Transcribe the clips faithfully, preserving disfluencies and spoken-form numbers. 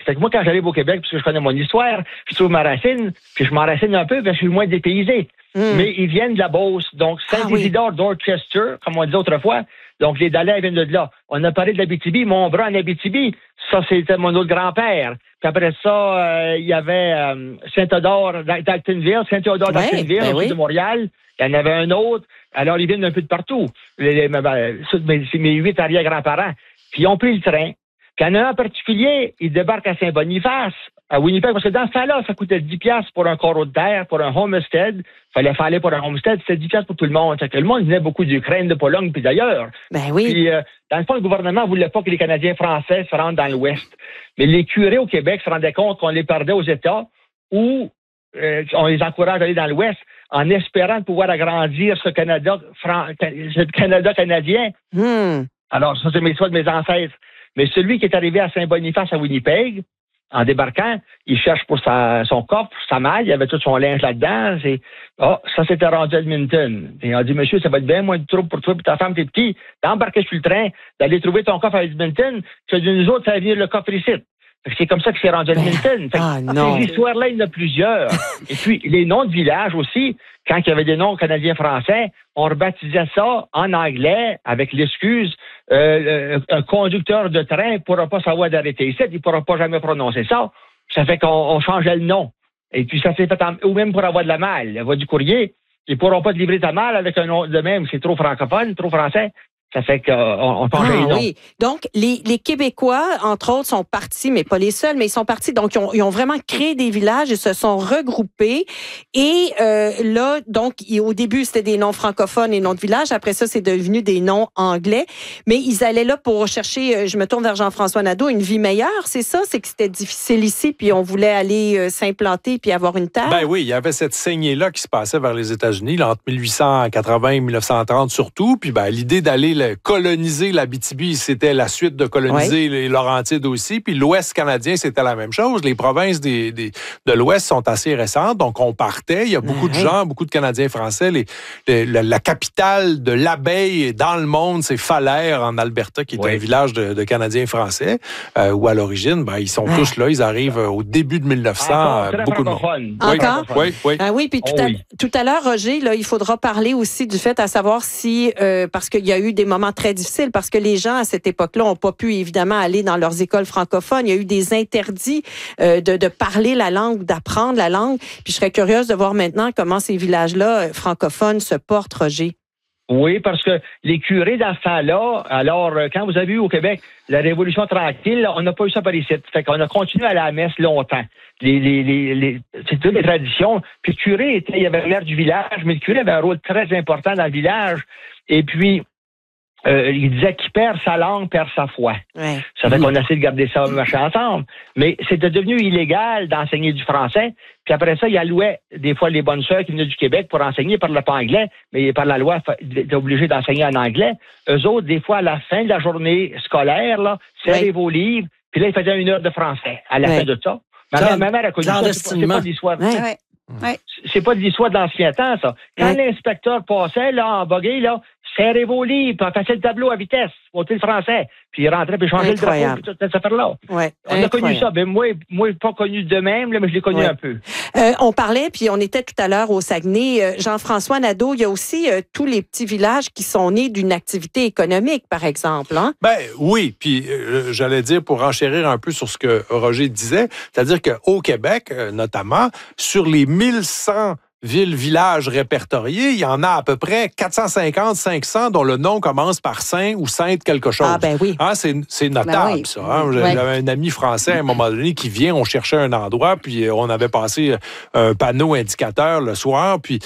Fait que moi, quand j'arrive au Québec, parce que je connais mon histoire, je trouve ma racine, puis je m'enracine un peu parce que je suis moins dépaysé. Mm. Mais ils viennent de la Beauce. Donc, Saint-Isidore ah, oui. d'Orchester, comme on disait autrefois. Donc, les Dalais viennent de là. On a parlé de l'Abitibi. Montbrun en Abitibi, ça, c'était mon autre grand-père. Puis après ça, euh, il y avait euh, Saint-Odore d'Actonville, Saint-Théodore ouais, d'Actonville, ben au oui. sud de Montréal. Il y en avait un autre. Alors, ils viennent un peu de partout. Les, les, ben, c'est mes huit arrière-grands-parents. Puis, ils ont pris le train. Puis, il y en a un en particulier, il débarque à Saint-Boniface, à Winnipeg, parce que dans ce temps-là, ça coûtait dix piastres pour un carreau de terre, pour un homestead. Il fallait faire aller pour un homestead, c'était dix piastres pour tout le monde. C'est que le monde venait beaucoup d'Ukraine, de Pologne, puis d'ailleurs. Ben oui. Puis, euh, dans le fond, le gouvernement ne voulait pas que les Canadiens français se rendent dans l'Ouest. Mais les curés au Québec se rendaient compte qu'on les perdait aux États ou euh, on les encourage à aller dans l'Ouest en espérant de pouvoir agrandir ce Canada, Fran- ce Canada canadien. Mm. Alors, ça, c'est mes choix de mes ancêtres. Mais celui qui est arrivé à Saint-Boniface, à Winnipeg, en débarquant, il cherche pour sa, son coffre, sa malle, il y avait tout son linge là-dedans. C'est, oh, ça s'était rendu à Edmonton. Et il a dit, monsieur, ça va être bien moins de trouble pour toi, pour ta femme, tes petits, d'embarquer sur le train, d'aller trouver ton coffre à Edmonton, que de nous autres, ça va venir le coffre ici. C'est comme ça que c'est rendu à Edmonton. Ah, non. Ces histoires-là, il y en a plusieurs. Et puis, les noms de villages aussi, quand il y avait des noms canadiens-français, on rebaptisait ça en anglais avec l'excuse euh, un conducteur de train ne pourra pas savoir d'arrêter ici, il ne pourra pas jamais prononcer ça. Ça fait qu'on on changeait le nom. Et puis, ça s'est fait en, ou même pour avoir de la malle, la voie du courrier, ils ne pourront pas te livrer ta malle avec un nom de même, c'est trop francophone, trop français. Ça fait qu'on on changeait ah, les noms. Oui. Donc, les, les Québécois, entre autres, sont partis, mais pas les seuls, mais ils sont partis. Donc, ils ont, ils ont vraiment créé des villages, ils se sont regroupés. Et euh, là, donc, au début, c'était des noms francophones et noms de villages. Après ça, c'est devenu des noms anglais. Mais ils allaient là pour chercher, je me tourne vers Jean-François Nadeau, une vie meilleure, c'est ça? C'est que c'était difficile ici, puis on voulait aller euh, s'implanter puis avoir une terre? Ben oui, il y avait cette saignée-là qui se passait vers les États-Unis, là, entre dix-huit cent quatre-vingts et dix-neuf cent trente surtout. Puis ben, l'idée d'aller coloniser l'Abitibi, c'était la suite de coloniser oui. les Laurentides aussi. Puis l'Ouest canadien, c'était la même chose. Les provinces des, des, de l'Ouest sont assez récentes, donc on partait. Il y a beaucoup oui. de gens, beaucoup de Canadiens français. Les, les, la, la capitale de l'abeille dans le monde, c'est Falaire, en Alberta, qui est oui. un village de, de Canadiens français, euh, où à l'origine, ben, ils sont oui. tous là. Ils arrivent au début de mille neuf cents. Encore, beaucoup de monde. Encore? Oui, oui. Ah oui, puis tout, oh, à, oui. tout à l'heure, Roger, là, il faudra parler aussi du fait à savoir si, euh, parce qu'il y a eu des moments très difficiles, parce que les gens, à cette époque-là, n'ont pas pu, évidemment, aller dans leurs écoles francophones. Il y a eu des interdits euh, de, de parler la langue, d'apprendre la langue. Puis je serais curieuse de voir maintenant comment ces villages-là francophones se portent, Roger. Oui, parce que les curés dans ce temps-là, alors, quand vous avez eu au Québec la Révolution tranquille, on n'a pas eu ça par ici. Fait qu'on a continué à aller à la messe longtemps. Les, les, les, les, c'est toutes les traditions. Puis le curé, était, il y avait le maire du village, mais le curé avait un rôle très important dans le village. Et puis, Euh, il disait qu'il perd sa langue, perd sa foi. Ouais. Ça fait qu'on essaie de garder ça marcher ensemble. Mais c'était devenu illégal d'enseigner du français. Puis après ça, il allouait des fois les bonnes sœurs qui venaient du Québec pour enseigner, par le pas anglais, mais par la loi, ils étaient obligés d'enseigner en anglais. Eux autres, des fois, à la fin de la journée scolaire, là, serrez ouais. vos livres, puis là, ils faisaient une heure de français à la ouais. fin de ça. Ma, mère, ma mère a connu ça, c'est pas, c'est pas de l'histoire. Ouais. Ouais. Ouais. C'est pas de l'histoire de l'ancien temps, ça. Quand ouais. l'inspecteur passait, là, en buggy, là, serrez vos livres, puis passait le tableau à vitesse, monter le français, puis il rentrait, puis il changeait Incroyable. le drapeau, puis toute cette affaire-là. Ouais. On Incroyable. a connu ça. Ben, moi, moi, pas connu de même, là, mais je l'ai connu ouais. un peu. Euh, on parlait, puis on était tout à l'heure au Saguenay. Euh, Jean-François Nadeau, il y a aussi euh, tous les petits villages qui sont nés d'une activité économique, par exemple. Hein? Ben oui, puis euh, j'allais dire, pour enchérir un peu sur ce que Roger disait, c'est-à-dire qu'au Québec, euh, notamment, sur les mille cent villes, villages répertoriés, il y en a à peu près quatre cent cinquante, cinq cents dont le nom commence par Saint ou Sainte quelque chose. Ah ben oui. Hein, c'est, c'est notable, ben oui. ça. Hein? J'avais ouais. un ami français à un moment donné qui vient, on cherchait un endroit, puis on avait passé un panneau indicateur le soir, puis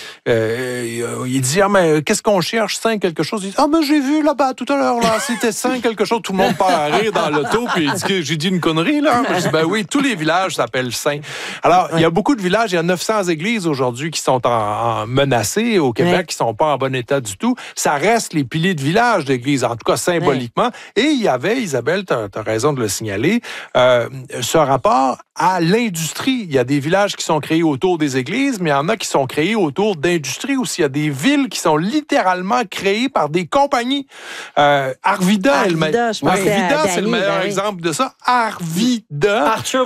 euh, il dit « Ah, mais qu'est-ce qu'on cherche? Saint quelque chose? » Il dit « Ah, mais j'ai vu là-bas tout à l'heure, là, c'était Saint quelque chose. » Tout le monde part à rire dans l'auto, puis il dit que j'ai dit une connerie, là. Je dis « Ben oui, tous les villages s'appellent Saint. » Alors, ouais. il y a beaucoup de villages, il y a neuf cents églises aujourd'hui qui sont sont en, en menacés au Québec, ouais. qui sont pas en bon état du tout. Ça reste les piliers de village d'église, en tout cas symboliquement. Ouais. Et il y avait, Isabelle, tu as raison de le signaler, euh, ce rapport à l'industrie. Il y a des villages qui sont créés autour des églises, mais il y en a qui sont créés autour d'industries aussi. Il y a des villes qui sont littéralement créées par des compagnies. Euh, Arvida, Arvida, est le me... je pense Arvida, à c'est le meilleur ben oui. exemple de ça. Arvida. Arthur